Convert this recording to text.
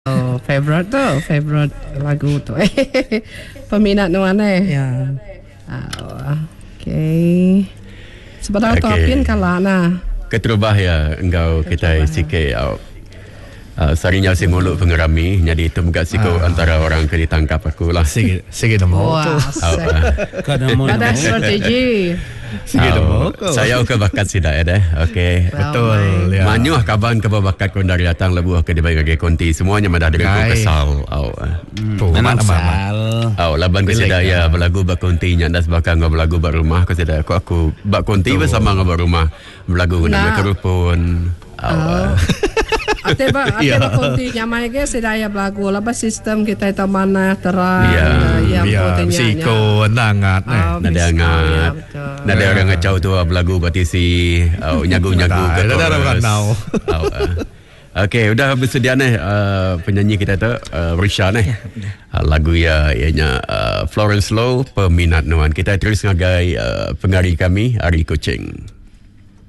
Oh, favorite lagu tu. Peminat Nuan Ya. Okay. Sebenarnya Okay. Apin kalana. Keterubah ya engkau kita sikit sarinya si mulut pengerami jadi itu bukan siko antara orang ke ditangkap aku lah. Sige demo. Wah, ada strategi. Sige demo. Saya ke bakat sidak ya deh. Okey. Betul ya. Manyuh kaban ke bakat kon dari datang lebuh ke dibagi konti semuanya madah dengan kesal. Memang Laban ke sidak ya berlagu berkonti nyandas bakal ngau berlagu berumah ke sidak aku bak konti bersama ngau berumah berlagu guna kerupun. Ate ba konti nyamai ke sedaya belagu labas sistem kita itu mana terang yang kontinya siko nangat nada angat nada orang ngacau tu belagu batisi nyagu-nyagu ke chorus. Okey, udah bersedia nih penyanyi kita tu Risha nih. Lagu ianya Florence Low, Peminat Nuan. Kita terus ngagai pengari kami Ari Kucing.